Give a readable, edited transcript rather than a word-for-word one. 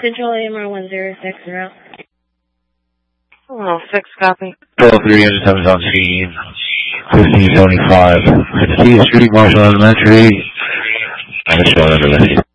Central AMR 106, route. 106, copy. 12-3, engine on scene. 1575. I see a shooting Marshall Elementary. I'm a short underlay.